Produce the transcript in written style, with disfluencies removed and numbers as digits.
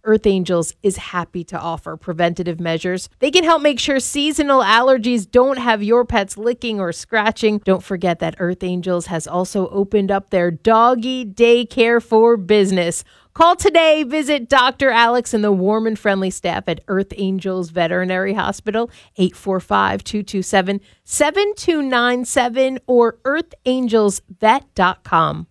Earth Angels is happy to offer preventative measures. They can help make sure seasonal allergies don't have your pets licking or scratching. Don't forget that Earth Angels has also opened up their doggy daycare for business. Call today. Visit Dr. Alex and the warm and friendly staff at Earth Angels Veterinary Hospital, 845-227-7297 or earthangelsvet.com.